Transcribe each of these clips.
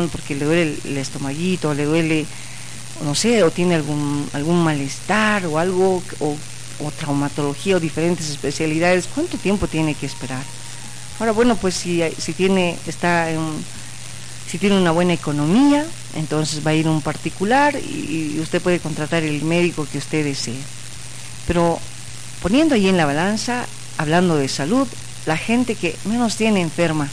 porque le duele el estomaguito, le duele, no sé, o tiene algún malestar o algo, o traumatología o diferentes especialidades, ¿cuánto tiempo tiene que esperar? Ahora, bueno, pues si tiene una buena economía, entonces va a ir a un particular y usted puede contratar el médico que usted desee. Pero poniendo ahí en la balanza, hablando de salud, la gente que menos tiene enferma.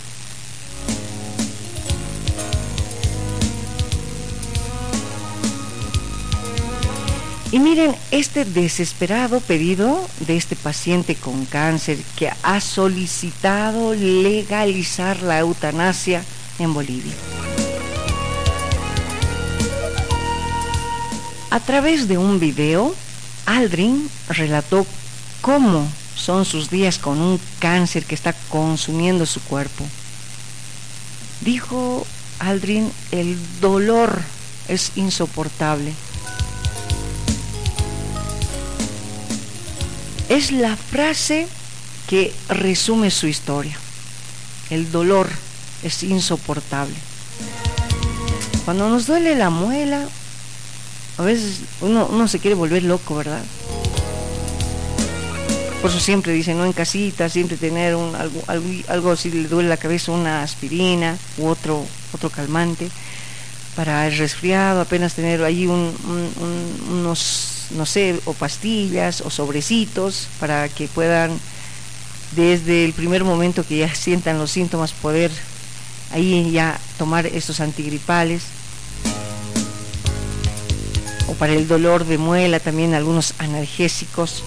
Y miren este desesperado pedido de este paciente con cáncer que ha solicitado legalizar la eutanasia en Bolivia. A través de un video, Aldrin relató cómo son sus días con un cáncer que está consumiendo su cuerpo. Dijo Aldrin, el dolor es insoportable. Es la frase que resume su historia. El dolor es insoportable. Cuando nos duele la muela, a veces uno se quiere volver loco, ¿verdad? Por eso siempre dicen, ¿no? En casita, siempre tener algo si le duele la cabeza, una aspirina u otro calmante. Para el resfriado, apenas tener ahí unos, no sé, o pastillas o sobrecitos para que puedan, desde el primer momento que ya sientan los síntomas, poder ahí ya tomar estos antigripales. O para el dolor de muela también algunos analgésicos.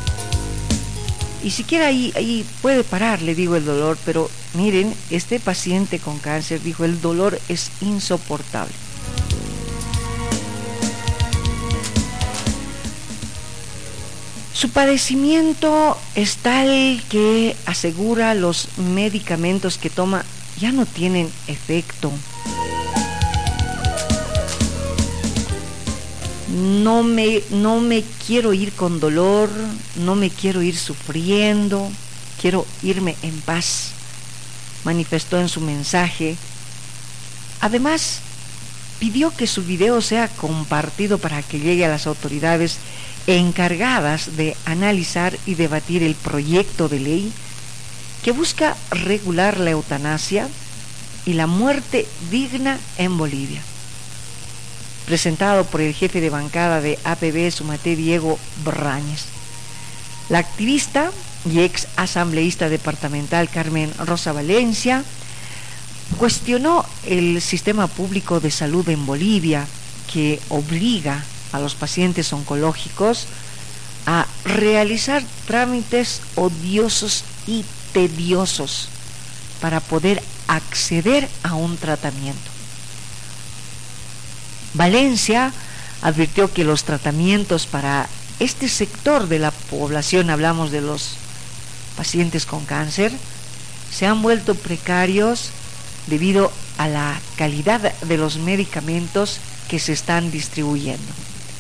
Y siquiera ahí puede parar, le digo, el dolor, pero miren, este paciente con cáncer dijo, el dolor es insoportable. Su padecimiento es tal que asegura los medicamentos que toma ya no tienen efecto. No me quiero ir con dolor, no me quiero ir sufriendo, quiero irme en paz, manifestó en su mensaje. Además, pidió que su video sea compartido para que llegue a las autoridades encargadas de analizar y debatir el proyecto de ley que busca regular la eutanasia y la muerte digna en Bolivia. Presentado por el jefe de bancada de APB Sumate, Diego Brañez. La activista y ex asambleísta departamental Carmen Rosa Valencia cuestionó el sistema público de salud en Bolivia, que obliga a los pacientes oncológicos a realizar trámites odiosos y tediosos para poder acceder a un tratamiento. Valencia advirtió que los tratamientos para este sector de la población, hablamos de los pacientes con cáncer, se han vuelto precarios debido a la calidad de los medicamentos que se están distribuyendo.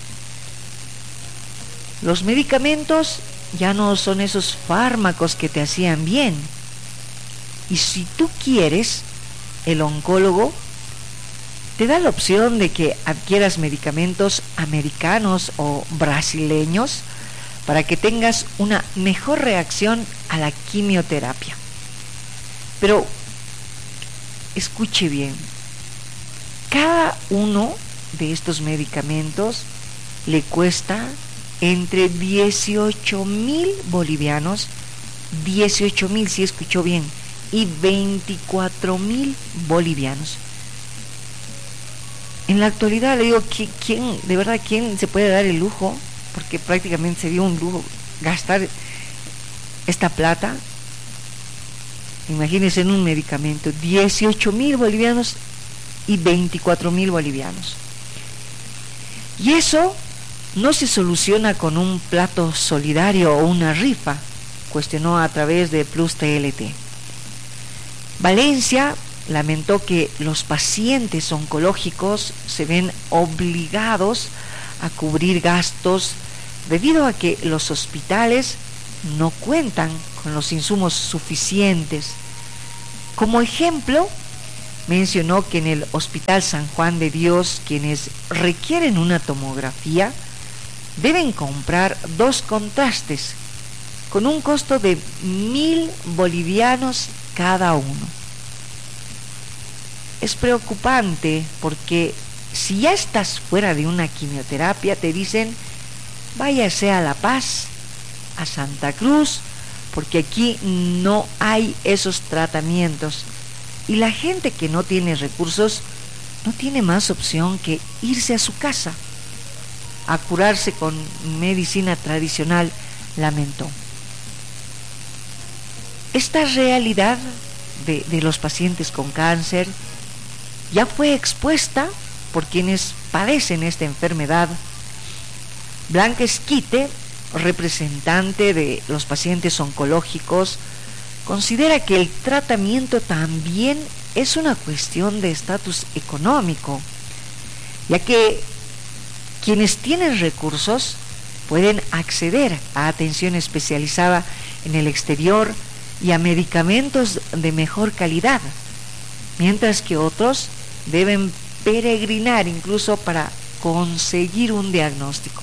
Los medicamentos ya no son esos fármacos que te hacían bien. Y si tú quieres, el oncólogo te da la opción de que adquieras medicamentos americanos o brasileños para que tengas una mejor reacción a la quimioterapia. Pero escuche bien, cada uno de estos medicamentos le cuesta entre 18,000 bolivianos, 18,000 si escuchó bien, y 24,000 bolivianos. En la actualidad le digo, ¿quién se puede dar el lujo? Porque prácticamente sería un lujo gastar esta plata. Imagínense en un medicamento, 18,000 bolivianos y 24,000 bolivianos. Y eso no se soluciona con un plato solidario o una rifa, cuestionó a través de Plus TLT. Valencia lamentó que los pacientes oncológicos se ven obligados a cubrir gastos debido a que los hospitales no cuentan con los insumos suficientes. Como ejemplo, mencionó que en el Hospital San Juan de Dios, quienes requieren una tomografía deben comprar 2 contrastes con un costo de 1.000 bolivianos cada uno. Es preocupante porque si ya estás fuera de una quimioterapia, te dicen váyase a La Paz, a Santa Cruz, porque aquí no hay esos tratamientos. Y la gente que no tiene recursos no tiene más opción que irse a su casa a curarse con medicina tradicional, lamentó. Esta realidad de los pacientes con cáncer ya fue expuesta por quienes padecen esta enfermedad. Blanca Esquite, representante de los pacientes oncológicos, considera que el tratamiento también es una cuestión de estatus económico, ya que quienes tienen recursos pueden acceder a atención especializada en el exterior y a medicamentos de mejor calidad, mientras que otros deben peregrinar incluso para conseguir un diagnóstico.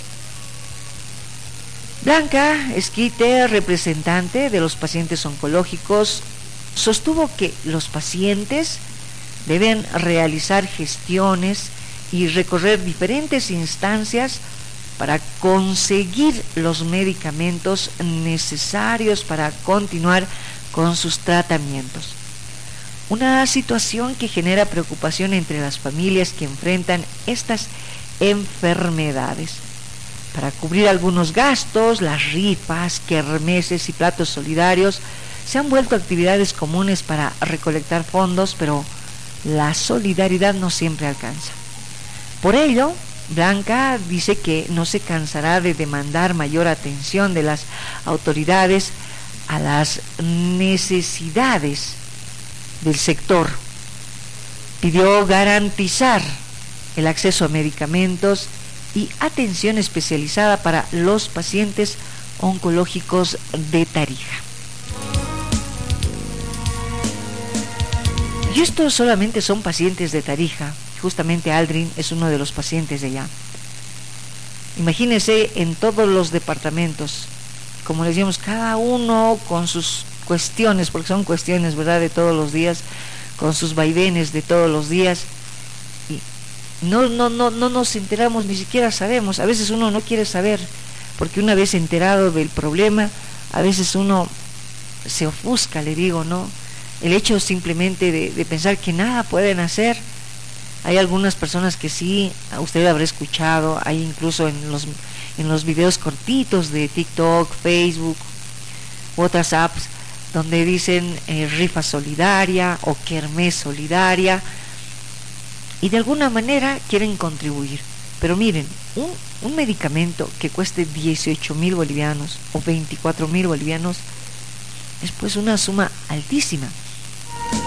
Blanca Esquite, representante de los pacientes oncológicos, sostuvo que los pacientes deben realizar gestiones y recorrer diferentes instancias para conseguir los medicamentos necesarios para continuar con sus tratamientos. Una situación que genera preocupación entre las familias que enfrentan estas enfermedades. Para cubrir algunos gastos, las rifas, kermeses y platos solidarios se han vuelto actividades comunes para recolectar fondos, pero la solidaridad no siempre alcanza. Por ello, Blanca dice que no se cansará de demandar mayor atención de las autoridades a las necesidades del sector. Pidió garantizar el acceso a medicamentos y atención especializada para los pacientes oncológicos de Tarija. Y estos solamente son pacientes de Tarija. Justamente Aldrin es uno de los pacientes de allá. Imagínense en todos los departamentos, como les decíamos, cada uno con sus cuestiones, porque son cuestiones, ¿verdad?, de todos los días, con sus vaivenes de todos los días, y no nos enteramos, ni siquiera sabemos. A veces uno no quiere saber, porque una vez enterado del problema, a veces uno se ofusca, le digo, ¿no? El hecho simplemente de pensar que nada pueden hacer. Hay algunas personas que sí, usted habrá escuchado, hay incluso en los videos cortitos de TikTok, Facebook, u otras apps, donde dicen rifa solidaria o kermés solidaria, y de alguna manera quieren contribuir. Pero miren, un medicamento que cueste 18.000 bolivianos o 24.000 bolivianos es pues una suma altísima.